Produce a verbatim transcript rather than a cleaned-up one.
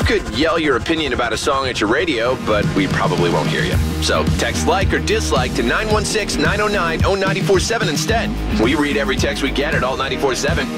could yell your opinion about a song at your radio, but we probably won't hear you. So text like or dislike to nine one six, nine oh nine, oh nine four seven instead. We read every text we get at Alt nine four seven.